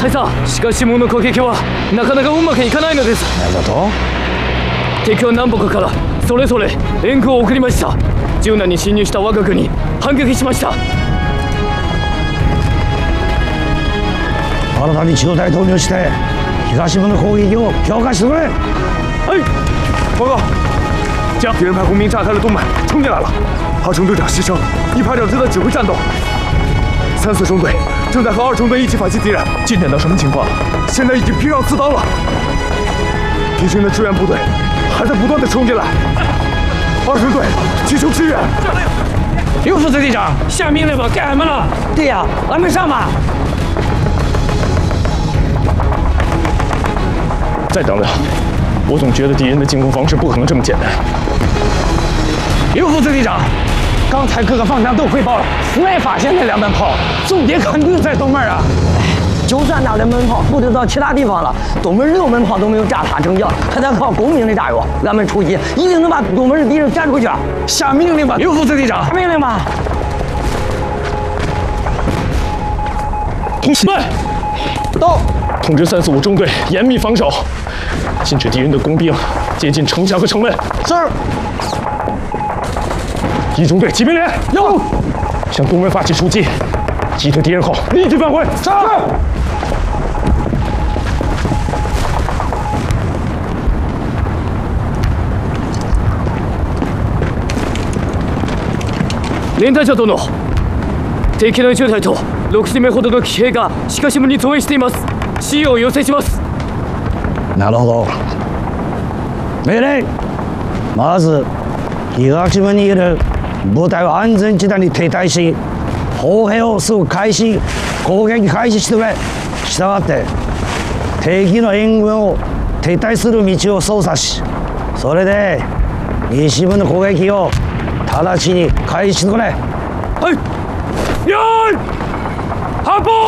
大佐、しかしもの攻撃はなかなかうまくいかないのです。 なんだと？ 敵は南北からそれぞれ援軍を送りました。柔軟に侵入した我が軍に反撃しました。 新たに中隊投入して東部の攻撃を強化してくれ。 哎，报告，敌人派工兵炸开了东门，冲进来了。二中队长牺牲，一排长正在指挥战斗。3、4中队正在和2中队一起反击敌人。进展到什么情况？现在已经拼上刺刀了。敌军的支援部队还在不断的冲进来。2中队急求支援。 刘副队长， 下命令吧，干什么了？ 对呀，俺们上吧。 再等等，我总觉得敌人的进攻方式不可能这么简单。 刘副队长，刚才各个方向都汇报了，没发现那2门炮，重点肯定在东门啊。就算那2门炮布置到其他地方了，东门6门炮都没有炸塌成交，还得靠工兵的炸药。俺们出击一定能把东门的敌人赶出去。下命令吧，刘副队长，下命令吧。 同志们， 到。 通知3、4、5中队严密防守，禁止敌人的工兵接近城墙和城门。 是。 1中队骑兵连有，向东门发起出击，击退敌人后立即返回。 是。 連隊長殿、敵の10隊と6時目ほどの騎兵が鹿島に増援しています。支援を要請します。 なるほど。命令。まず東島にいる部隊は安全地帯に停滞し、砲兵をすぐ攻撃開始してくれ。したがって敵の援軍を停滞する道を操作し、それで西部の攻撃を直ちに開始してくれ。 はい。よーい、発砲。